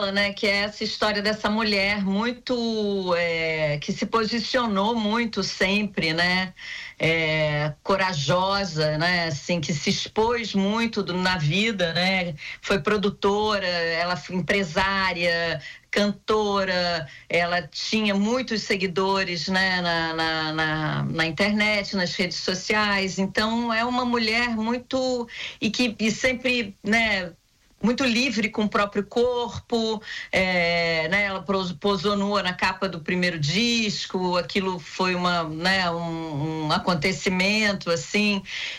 dela, né? Que é essa história dessa mulher muito que se posicionou muito sempre, né? Corajosa, né? Assim, que se expôs muito na vida, né? Foi produtora, ela foi empresária, cantora, ela tinha muitos seguidores, né, na internet, nas redes sociais. Então é uma mulher muito e sempre, né, muito livre com o próprio corpo, né, ela posou nua na capa do primeiro disco, aquilo foi um acontecimento, assim,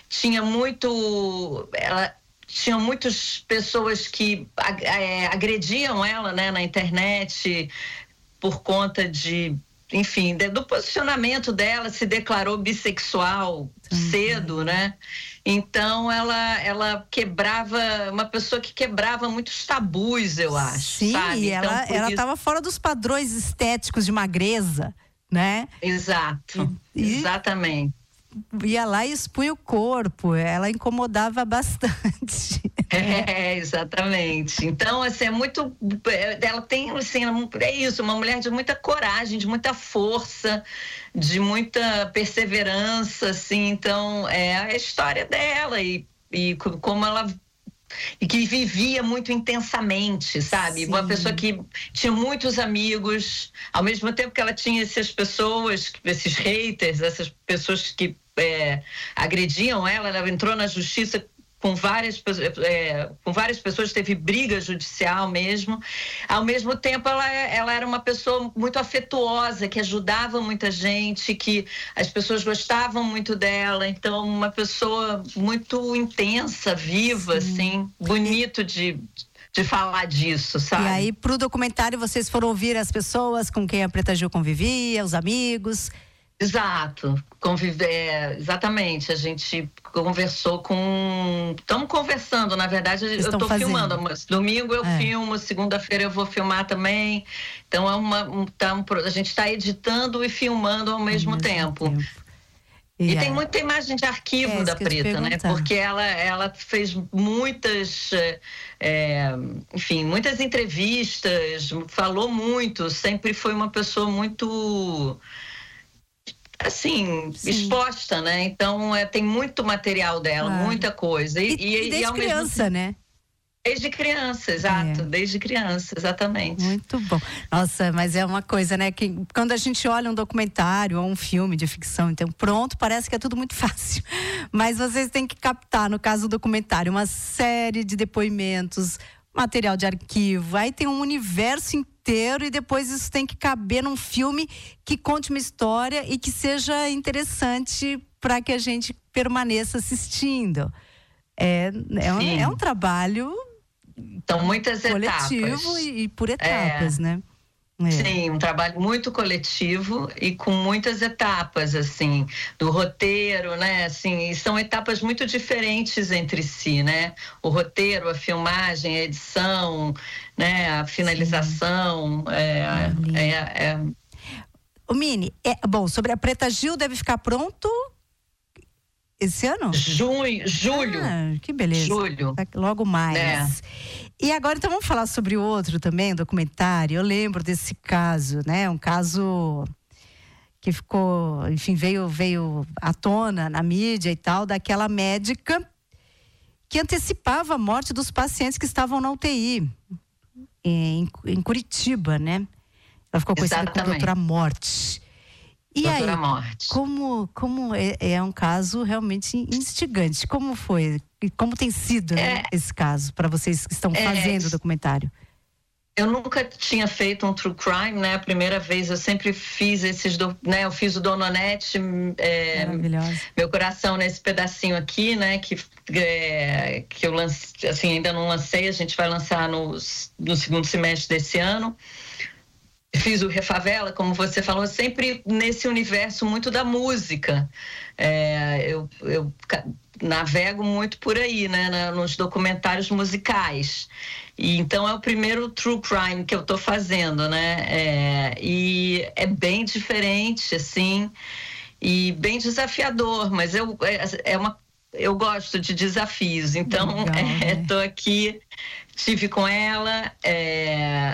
tinha muitas pessoas que agrediam ela, né, na internet por conta enfim, do posicionamento dela, se declarou bissexual cedo, né? Então ela quebrava, uma pessoa que quebrava muitos tabus, eu acho. Sim, sabe? E ela estava fora dos padrões estéticos de magreza, né? Exato, exatamente. Ia lá e expunha o corpo, ela incomodava bastante. Exatamente. Então, assim, ela tem, assim, é isso, uma mulher de muita coragem, de muita força, de muita perseverança, assim. Então, é a história dela e como ela e que vivia muito intensamente, sabe? Sim. Uma pessoa que tinha muitos amigos, ao mesmo tempo que ela tinha essas pessoas, esses haters, essas pessoas que agrediam ela entrou na justiça com várias pessoas, teve briga judicial mesmo. Ao mesmo tempo, ela era uma pessoa muito afetuosa, que ajudava muita gente, que as pessoas gostavam muito dela. Então, uma pessoa muito intensa, viva, assim, bonito de falar disso, sabe? E aí, pro documentário, vocês foram ouvir as pessoas com quem a Preta Gil convivia, os amigos? Exato, exatamente, a gente conversou estamos conversando, na verdade eu estou filmando, domingo eu filmo, segunda-feira eu vou filmar também, então a gente está editando e filmando ao mesmo tempo. E tem muita imagem de arquivo da Preta, né? Porque ela fez muitas, enfim, muitas entrevistas, falou muito, sempre foi uma pessoa muito, assim, exposta, né? Então tem muito material dela, muita coisa. E desde criança, né? Desde criança, exato, desde criança, exatamente. Muito bom. Nossa, mas é uma coisa, né, que quando a gente olha um documentário ou um filme de ficção, então pronto, parece que é tudo muito fácil. Mas vocês têm que captar, no caso do documentário, uma série de depoimentos, material de arquivo, aí tem um universo inteiro e depois isso tem que caber num filme que conte uma história e que seja interessante para que a gente permaneça assistindo. É um trabalho muitas coletivo etapas. E por etapas, né? Sim, um trabalho muito coletivo e com muitas etapas, assim, do roteiro, né? Assim, e são etapas muito diferentes entre si, né? O roteiro, a filmagem, a edição, né? A finalização. O Mini, bom, sobre a Preta Gil deve ficar pronto esse ano? Julho. Que beleza. Julho. Logo mais. E agora, então, vamos falar sobre o outro também, o documentário. Eu lembro desse caso, né? Um caso que ficou, enfim, veio à tona na mídia e tal, daquela médica que antecipava a morte dos pacientes que estavam na UTI, em Curitiba, né? Ela ficou conhecida como Doutora Morte. E Doutora aí, Morte. como é um caso realmente instigante? Como foi? E como tem sido, né, esse caso, para vocês que estão fazendo o documentário? Eu nunca tinha feito um true crime, né? A primeira vez eu sempre fiz né? Eu fiz o Dononete, Meu Coração nesse pedacinho aqui, né? Que eu lancei, assim, ainda não lancei, a gente vai lançar no segundo semestre desse ano. Fiz o Refavela, como você falou, sempre nesse universo muito da música. Eu navego muito por aí, né, nos documentários musicais. E então é o primeiro true crime que eu estou fazendo, né? E é bem diferente, assim, e bem desafiador, mas eu gosto de desafios, então estou aqui, estive com ela,